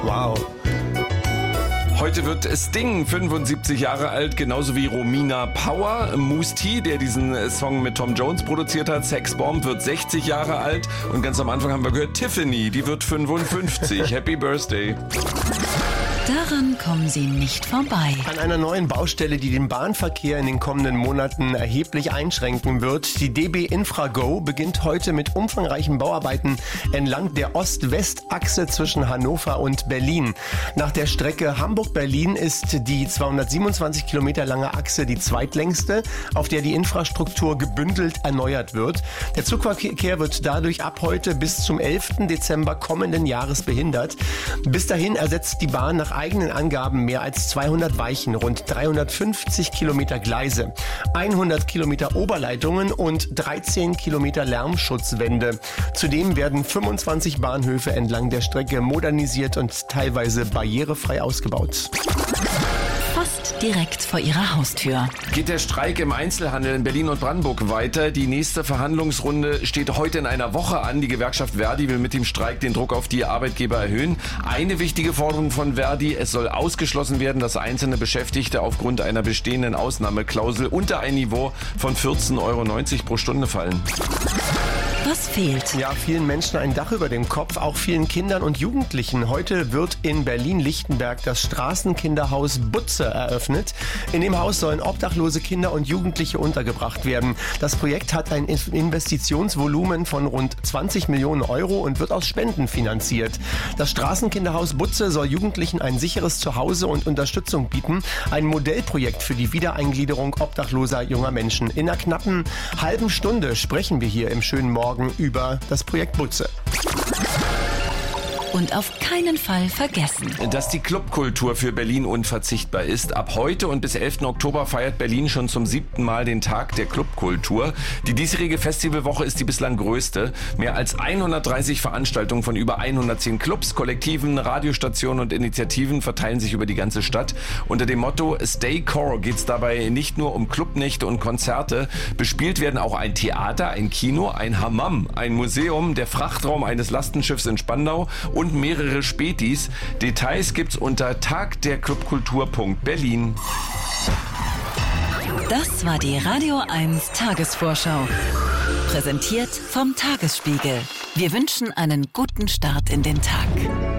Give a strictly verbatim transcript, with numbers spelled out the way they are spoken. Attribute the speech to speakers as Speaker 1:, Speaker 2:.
Speaker 1: Wow. Heute wird Sting fünfundsiebzig Jahre alt, genauso wie Romina Power. Mousse T, der diesen Song mit Tom Jones produziert hat, Sex Bomb, wird sechzig Jahre alt. Und ganz am Anfang haben wir gehört, Tiffany, die wird fünfundfünfzig. Happy Birthday.
Speaker 2: Daran kommen Sie nicht vorbei.
Speaker 1: An einer neuen Baustelle, die den Bahnverkehr in den kommenden Monaten erheblich einschränken wird. Die D B Infrago beginnt heute mit umfangreichen Bauarbeiten entlang der Ost-West-Achse zwischen Hannover und Berlin. Nach der Strecke Hamburg-Berlin ist die zweihundertsiebenundzwanzig Kilometer lange Achse die zweitlängste, auf der die Infrastruktur gebündelt erneuert wird. Der Zugverkehr wird dadurch ab heute bis zum elften Dezember kommenden Jahres behindert. Bis dahin ersetzt die Bahn nach eigenen Angaben mehr als zweihundert Weichen, rund dreihundertfünfzig Kilometer Gleise, hundert Kilometer Oberleitungen und dreizehn Kilometer Lärmschutzwände. Zudem werden fünfundzwanzig Bahnhöfe entlang der Strecke modernisiert und teilweise barrierefrei ausgebaut.
Speaker 2: Fast direkt vor Ihrer Haustür.
Speaker 1: Geht der Streik im Einzelhandel in Berlin und Brandenburg weiter? Die nächste Verhandlungsrunde steht heute in einer Woche an. Die Gewerkschaft Verdi will mit dem Streik den Druck auf die Arbeitgeber erhöhen. Eine wichtige Forderung von Verdi: Es soll ausgeschlossen werden, dass einzelne Beschäftigte aufgrund einer bestehenden Ausnahmeklausel unter ein Niveau von vierzehn Euro neunzig pro Stunde fallen.
Speaker 2: Was fehlt?
Speaker 1: Ja, vielen Menschen ein Dach über dem Kopf, auch vielen Kindern und Jugendlichen. Heute wird in Berlin-Lichtenberg das Straßenkinderhaus Butze eröffnet. In dem Haus sollen obdachlose Kinder und Jugendliche untergebracht werden. Das Projekt hat ein Investitionsvolumen von rund zwanzig Millionen Euro und wird aus Spenden finanziert. Das Straßenkinderhaus Butze soll Jugendlichen ein sicheres Zuhause und Unterstützung bieten. Ein Modellprojekt für die Wiedereingliederung obdachloser junger Menschen. In einer knappen halben Stunde sprechen wir hier im schönen Morgen über das Projekt Butze.
Speaker 2: Und auf keinen Fall vergessen,
Speaker 1: dass die Clubkultur für Berlin unverzichtbar ist. Ab heute und bis elften Oktober feiert Berlin schon zum siebten Mal den Tag der Clubkultur. Die diesjährige Festivalwoche ist die bislang größte. Mehr als hundertdreißig Veranstaltungen von über hundertzehn Clubs, Kollektiven, Radiostationen und Initiativen verteilen sich über die ganze Stadt. Unter dem Motto Stay Core geht es dabei nicht nur um Clubnächte und Konzerte. Bespielt werden auch ein Theater, ein Kino, ein Hammam, ein Museum, der Frachtraum eines Lastenschiffs in Spandau und mehrere Spätis. Details gibt's unter tagderclubkultur punkt berlin.
Speaker 2: Das war die Radio eins Tagesvorschau. Präsentiert vom Tagesspiegel. Wir wünschen einen guten Start in den Tag.